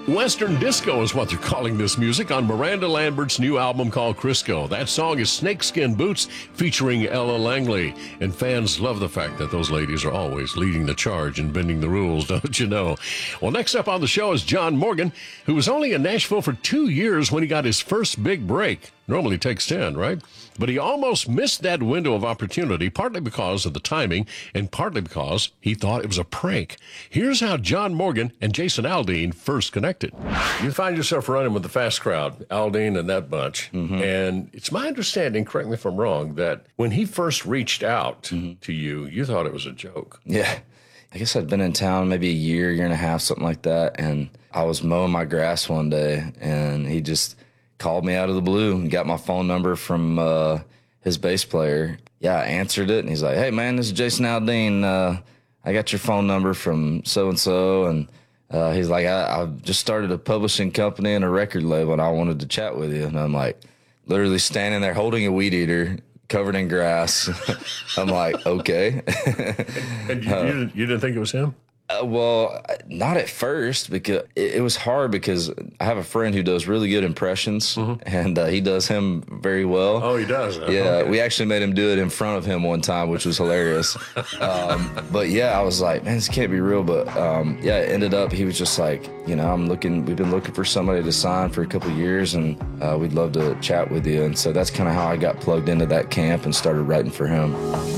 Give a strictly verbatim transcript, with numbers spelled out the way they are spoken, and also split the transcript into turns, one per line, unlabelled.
Western disco is what they're calling this music on Miranda Lambert's new album called Crisco. That song is Snakeskin Boots featuring Ella Langley. And fans love the fact that those ladies are always leading the charge and bending the rules, don't you know? Well, next up on the show is John Morgan, who was only in Nashville for two years when he got his first big break. Normally takes ten, right? But he almost missed that window of opportunity, partly because of the timing and partly because he thought it was a prank. Here's how John Morgan and Jason Aldean first connected. You find yourself running with the fast crowd, Aldean and that bunch. Mm-hmm. And it's my understanding, correct me if I'm wrong, that when he first reached out mm-hmm. to you, you thought it was a joke.
Yeah. I guess I'd been in town maybe a year, year and a half, something like that. And I was mowing my grass one day, and he just called me out of the blue and got my phone number from uh, his bass player. Yeah, I answered it, and he's like, "Hey, man, this is Jason Aldean. Uh, I got your phone number from so-and-so." And uh, he's like, I, I just started a publishing company and a record label, and I wanted to chat with you. And I'm like, literally standing there holding a weed eater, covered in grass. I'm like, okay.
And you, you, didn't, you didn't think it was him?
Uh, well, not at first, because it, it was hard because I have a friend who does really good impressions, mm-hmm. and uh, he does him very well.
Oh, he does? Huh?
Yeah,
okay.
We actually made him do it in front of him one time, which was hilarious. um, but yeah, I was like, man, this can't be real. But um, yeah, it ended up, he was just like, you know, I'm looking, we've been looking for somebody to sign for a couple of years, and uh, we'd love to chat with you. And so that's kind of how I got plugged into that camp and started writing for him.